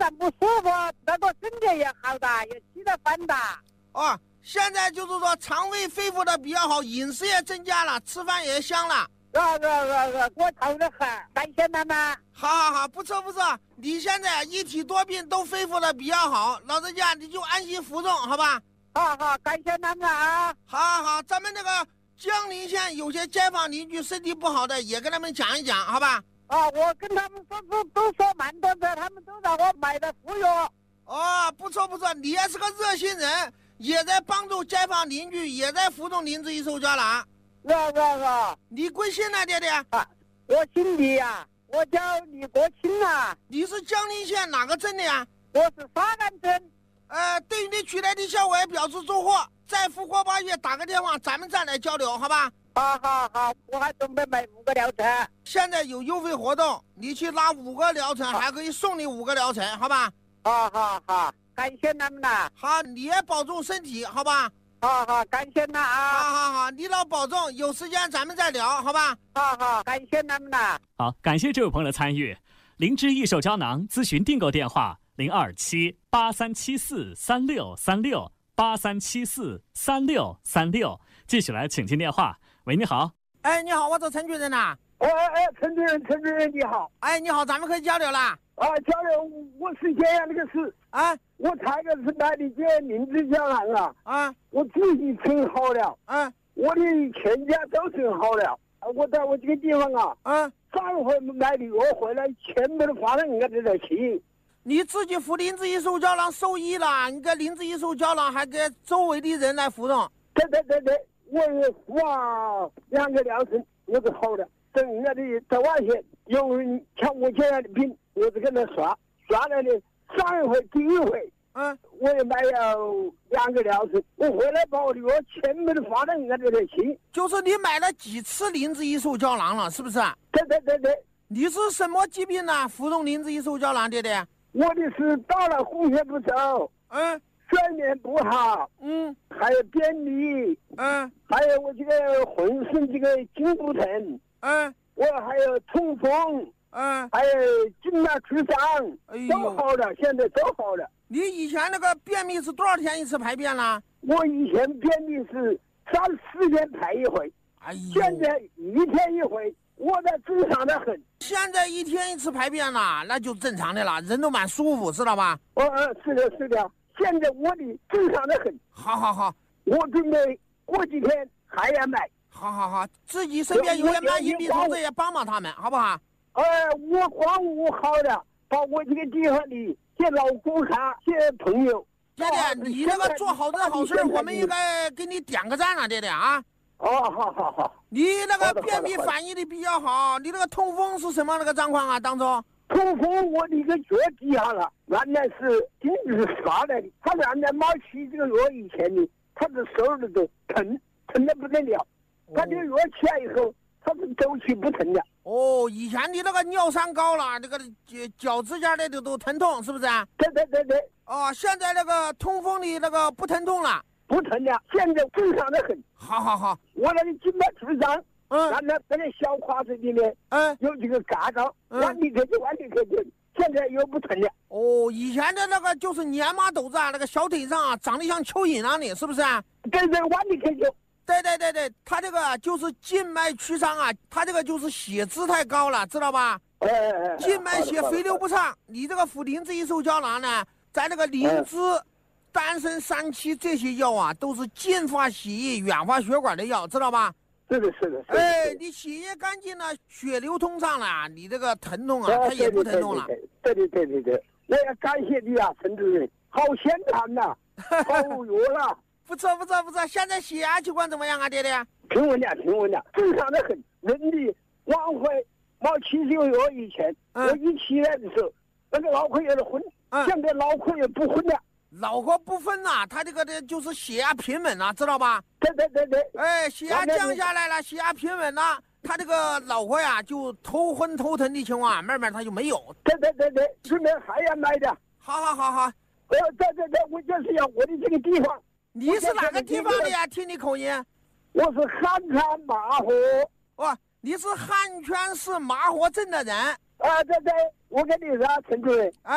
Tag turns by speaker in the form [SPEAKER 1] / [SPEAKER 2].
[SPEAKER 1] 不舒服，那个身体也好的，也吃得饭的。
[SPEAKER 2] 哦，现在就是说肠胃恢复的比较好，饮食也增加了，吃饭也香了。
[SPEAKER 1] 我疼得很，感谢妈妈。
[SPEAKER 2] 好，不错，你现在一体多病都恢复的比较好，老人家你就安心服用，好吧？
[SPEAKER 1] 好，感谢妈妈啊。
[SPEAKER 2] 好，咱们那个江陵县有些街坊邻居身体不好的，也跟他们讲一讲，好吧？
[SPEAKER 1] 我跟他们都说慢点子，他们都让我买的服药。
[SPEAKER 2] 哦，不错，你也是个热心人，也在帮助街坊邻居，也在服用灵芝益寿胶囊。你贵姓呢，爹爹？
[SPEAKER 1] 我姓李呀，我叫李国清啊。
[SPEAKER 2] 你是江陵县哪个镇的呀？
[SPEAKER 1] 我是沙岸镇。
[SPEAKER 2] 对于你取来的效果也表示祝贺，在复活8月打个电话，咱们再来交流，好吧？
[SPEAKER 1] 好，我还准备买5个疗程。
[SPEAKER 2] 现在有优惠活动，你去拿5个疗程，还可以送你5个疗程，好吧？
[SPEAKER 1] 好，感谢他们了。
[SPEAKER 2] 好，你也保重身体，好吧？
[SPEAKER 1] 好，感谢他啊。
[SPEAKER 2] 好，你老保重，有时间咱们再聊，好吧？
[SPEAKER 1] 好，感谢他们了。
[SPEAKER 3] 好，感谢这位朋友的参与。灵芝益寿胶囊咨询订购电话：027-8374-3636，8374-3636。继续来请进电话。喂，你好。
[SPEAKER 2] 你好，我是陈主任呐。
[SPEAKER 1] 陈主任你好。
[SPEAKER 2] 你好，咱们可以交流了。
[SPEAKER 1] 交流，我是这样的个事啊，我才个是买的这灵芝胶囊啊，我自己吃好了我的全家都吃好了。我在我这个地方上回买的药回来，全部都发了人家这个气。
[SPEAKER 2] 你自己服灵芝益寿胶囊受益了，你这灵芝益寿胶囊还给周围的人来服用。
[SPEAKER 1] 对，我也服2个疗程，我就好了。等人家的在外线有人像我这样的病，我就跟他刷来的。上一回第一回我也买了2个疗程，我回来把我的药全部都发到人家这里去。
[SPEAKER 2] 就是你买了几次灵芝益寿胶囊了，是不是？
[SPEAKER 1] 对。
[SPEAKER 2] 你是什么疾病呢？服用灵芝益寿胶囊，爹爹？
[SPEAKER 1] 我的是大脑供血不足，睡眠不好，还有便秘，还有我这个浑身这个筋骨疼，我还有痛风，还有静脉曲张，都好了，现在都好了。
[SPEAKER 2] 你以前那个便秘是多少天一次排便呢？
[SPEAKER 1] 我以前便秘是3、4天排一回，现在1天一回，我的正常的很。
[SPEAKER 2] 现在1天一次排便了，那就正常的了，人都蛮舒服，知道吧？
[SPEAKER 1] 是的，现在我的正常的很。
[SPEAKER 2] 好，
[SPEAKER 1] 我准备过几天还要买。
[SPEAKER 2] 好，自己身边有些慢性病同志也帮他们，好不好？
[SPEAKER 1] 我光我好了，把我这个地方的这老顾客、这朋友，
[SPEAKER 2] 爹爹，你那个做好人好事，我们应该给你点个赞啊，爹爹啊！
[SPEAKER 1] 好。
[SPEAKER 2] 你那个便秘反应的比较好，你那个痛风是什么那个状况啊？当中
[SPEAKER 1] 痛风我的一个脚底下了，原来是筋是刷来的，他原来没吃这个药以前的，他的手里都疼得不得了。他这个药吃了以后，他是走起不疼的。
[SPEAKER 2] 以前你那个尿酸高了，那个脚趾甲的都疼痛，是不是啊？
[SPEAKER 1] 对。
[SPEAKER 2] 现在那个痛风的那个不疼痛了。
[SPEAKER 1] 不疼了，现在正常的很。
[SPEAKER 2] 好，
[SPEAKER 1] 我那个静脉曲张，原来在那小胯子里面，有这个疙瘩，往里头就，现在又不疼了。
[SPEAKER 2] 以前的那个就是粘麻豆子那个小腿上长得像蚯蚓的，是不是啊？
[SPEAKER 1] 对，往里头就。
[SPEAKER 2] 对，他这个就是静脉曲张他这个就是血脂太高了，知道吧？静脉血回流不畅，你这个服灵芝益寿胶囊呢，在那个灵芝、丹参、三七这些药都是净化血液、软化血管的药，知道吧？
[SPEAKER 1] 是的。
[SPEAKER 2] 你血液干净了，血流通畅了，你这个疼痛它也不疼痛了。
[SPEAKER 1] 对，我要感谢你啊，陈主任，好先谈呐，好药了。
[SPEAKER 2] 不错，现在血压情况怎么样啊，爹爹？
[SPEAKER 1] 平稳了，正常的很。人的往回没吃这个药以前，我一起来的时候，那个脑壳有点昏，现在脑壳也不昏了。
[SPEAKER 2] 脑壳不昏了，他这个就是血压平稳了，知道吧？
[SPEAKER 1] 对。
[SPEAKER 2] 血压降下来了，血压平稳了，他这个脑壳就头昏头疼的情况慢慢他就没有。
[SPEAKER 1] 对，顺便还要买的。
[SPEAKER 2] 好。
[SPEAKER 1] 对，我就是要我的这个地方。
[SPEAKER 2] 你是哪个地方的呀？听你口音。
[SPEAKER 1] 我是汉川麻河。
[SPEAKER 2] 你是汉泉市麻河镇的人。
[SPEAKER 1] 对，我跟你说，陈主任。